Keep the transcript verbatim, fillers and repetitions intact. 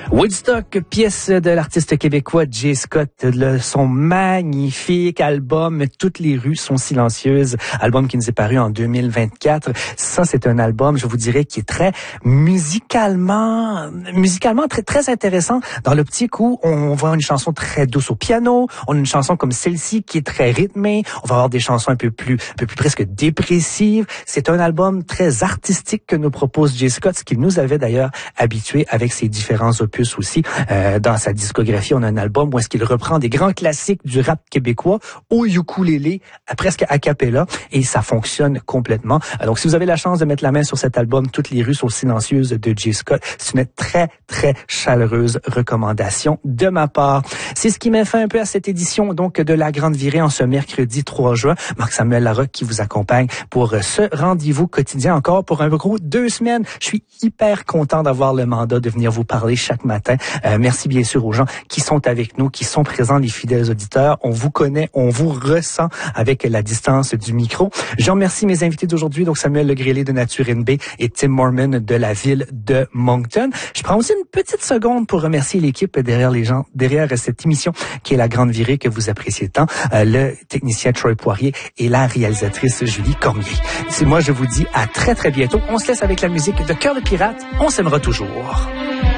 Woodstock, pièce de l'artiste québécois Jay Scott, le, son magnifique album « Toutes les rues sont silencieuses », album qui nous est paru en deux mille vingt-quatre. Ça, c'est un album, je vous dirais, qui est très musicalement, musicalement très très intéressant dans l'optique où on voit une chanson très douce au piano, on a une chanson comme celle-ci qui est très rythmée, on va avoir des chansons un peu plus, un peu plus presque dépressives. C'est un album très artistique que nous propose Jay Scott, ce qu'il nous avait d'ailleurs habitués avec ses différents opus aussi. Euh, dans sa discographie, on a un album où est-ce qu'il reprend des grands classiques du rap québécois au ukulélé, presque a cappella, et ça fonctionne complètement. Donc, si vous avez la chance de mettre la main sur cet album, Toutes les rues sont silencieuses de Jay Scott, c'est une très, très chaleureuse recommandation de ma part. C'est ce qui met fin un peu à cette édition donc de La Grande Virée en ce mercredi trois juin. Marc-Samuel Larocque qui vous accompagne pour ce rendez-vous quotidien encore pour un gros deux semaines. Je suis hyper content d'avoir le mandat de venir vous parler chaque matin. Euh, merci bien sûr aux gens qui sont avec nous, qui sont présents, les fidèles auditeurs. On vous connaît, on vous ressent avec la distance du micro. Je remercie mes invités d'aujourd'hui, donc Samuel Legrellet de Nature N B et Tim Mormon de la ville de Moncton. Je prends aussi une petite seconde pour remercier l'équipe derrière les gens, derrière cette émission qui est La Grande Virée que vous appréciez tant, euh, le technicien Troy Poirier et la réalisatrice Julie Cormier. C'est moi, je vous dis à très très bientôt. On se laisse avec la musique de Cœur de Pirate. On s'aimera toujours.